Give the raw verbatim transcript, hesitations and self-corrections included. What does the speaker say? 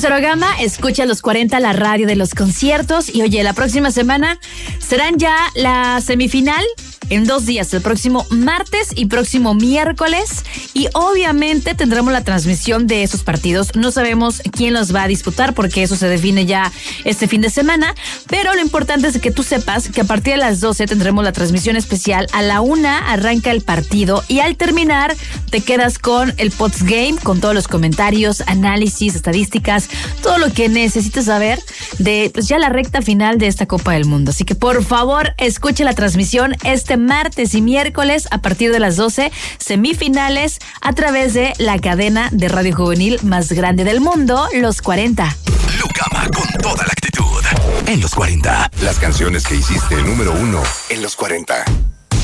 Cero Gama, escucha los cuarenta, la radio de los conciertos. Y oye, la próxima semana serán ya la semifinal en dos días, el próximo martes y próximo miércoles. Y obviamente tendremos la transmisión de esos partidos. No sabemos quién los va a disputar porque eso se define ya este fin de semana. Pero lo importante es que tú sepas que a partir de las doce tendremos la transmisión especial. A la una arranca el partido y al terminar te quedas con el postgame, con todos los comentarios, análisis, estadísticas, todo lo que necesites saber de pues ya la recta final de esta Copa del Mundo. Así que por favor, escuche la transmisión este martes y miércoles a partir de las doce, semifinales a través de la cadena de radio juvenil más grande del mundo, Los cuarenta. Lucama con toda la actitud en Los cuarenta. Las canciones que hiciste número uno en Los cuarenta.